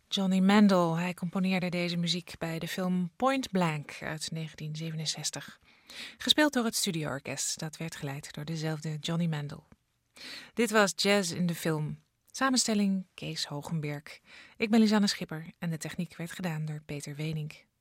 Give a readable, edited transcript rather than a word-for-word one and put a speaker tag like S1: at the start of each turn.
S1: Johnny Mandel. Hij componeerde deze muziek bij de film Point Blank uit 1967. Gespeeld door het studioorkest, dat werd geleid door dezelfde Johnny Mandel. Dit was Jazz in de Film. Samenstelling Kees Hogenberg. Ik ben Lisanne Schipper en de techniek werd gedaan door Peter Wenink.